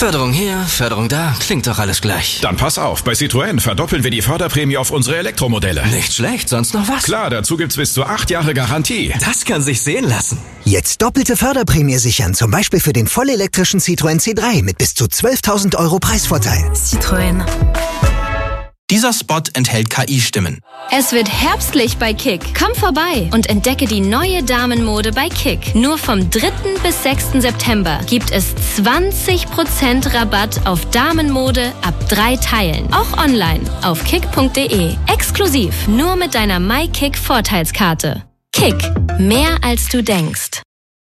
Förderung hier, Förderung da, klingt doch alles gleich. Dann pass auf, bei Citroën verdoppeln wir die Förderprämie auf unsere Elektromodelle. Nicht schlecht, sonst noch was? Klar, dazu gibt's bis zu 8 Jahre Garantie. Das kann sich sehen lassen. Jetzt doppelte Förderprämie sichern, zum Beispiel für den vollelektrischen Citroën C3 mit bis zu 12.000 € Preisvorteil. Citroën. Dieser Spot enthält KI-Stimmen. Es wird herbstlich bei Kick. Komm vorbei und entdecke die neue Damenmode bei Kick. Nur vom 3. bis 6. September gibt es 20% Rabatt auf Damenmode ab 3 Teilen. Auch online auf kick.de. Exklusiv nur mit deiner MyKick Vorteilskarte. Kick. Mehr als du denkst.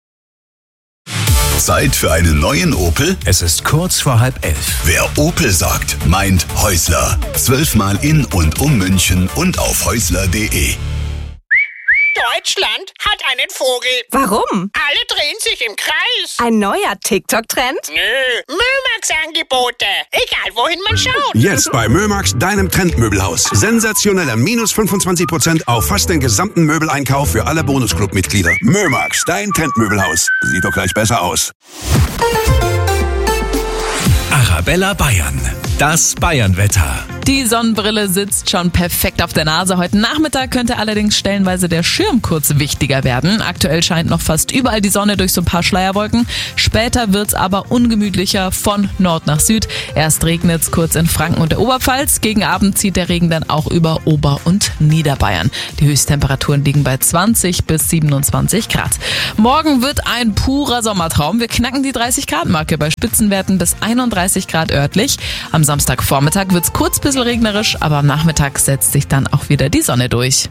Zeit für einen neuen Opel? Es ist kurz vor 10:30. Wer Opel sagt, meint Häusler. 12-mal in und um München und auf häusler.de. Deutschland hat einen Vogel. Warum? Alle drehen sich im Kreis. Ein neuer TikTok-Trend? Nö, Mömax-Angebote. Egal, wohin man schaut. Jetzt bei Mömax, deinem Trendmöbelhaus. Sensationelle minus 25% auf fast den gesamten Möbeleinkauf für alle Bonusclub-Mitglieder. Mömax, dein Trendmöbelhaus. Sieht doch gleich besser aus. Arabella Bayern. Das Bayern-Wetter. Die Sonnenbrille sitzt schon perfekt auf der Nase. Heute Nachmittag könnte allerdings stellenweise der Schirm kurz wichtiger werden. Aktuell scheint noch fast überall die Sonne durch so ein paar Schleierwolken. Später wird's aber ungemütlicher von Nord nach Süd. Erst regnet's kurz in Franken und der Oberpfalz. Gegen Abend zieht der Regen dann auch über Ober- und Niederbayern. Die Höchsttemperaturen liegen bei 20 bis 27 Grad. Morgen wird ein purer Sommertraum. Wir knacken die 30-Grad-Marke bei Spitzenwerten bis 31 Grad örtlich. Am Samstagvormittag wird's kurz bisschen regnerisch, aber am Nachmittag setzt sich dann auch wieder die Sonne durch.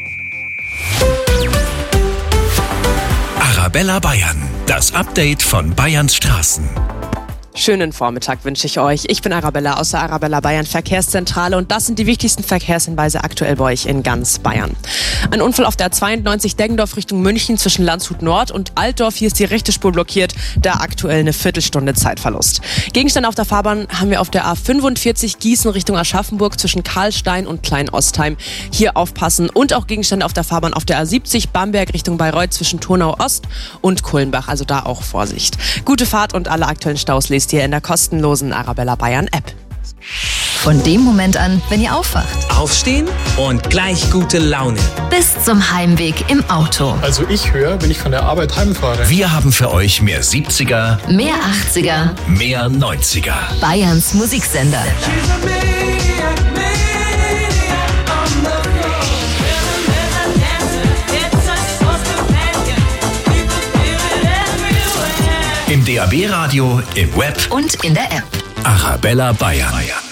Arabella Bayern. Das Update von Bayerns Straßen. Schönen Vormittag wünsche ich euch. Ich bin Arabella aus der Arabella Bayern Verkehrszentrale und das sind die wichtigsten Verkehrshinweise aktuell bei euch in ganz Bayern. Ein Unfall auf der 92 Deggendorf Richtung München zwischen Landshut Nord und Altdorf. Hier ist die rechte Spur blockiert, da aktuell eine Viertelstunde Zeitverlust. Gegenstände auf der Fahrbahn haben wir auf der A45 Gießen Richtung Aschaffenburg zwischen Karlstein und Kleinostheim. Hier aufpassen und auch Gegenstände auf der Fahrbahn auf der A70 Bamberg Richtung Bayreuth zwischen Turnau Ost und Kulmbach. Also da auch Vorsicht. Gute Fahrt und alle aktuellen Staus lest ihr in der kostenlosen Arabella Bayern App. Von dem Moment an, wenn ihr aufwacht. Aufstehen und gleich gute Laune. Bis zum Heimweg im Auto. Also ich höre, wenn ich von der Arbeit heimfahre. Wir haben für euch mehr 70er, Mehr 80er, mehr 90er. Bayerns Musiksender. Im DAB-Radio, im Web Und in der App. Arabella Bayern.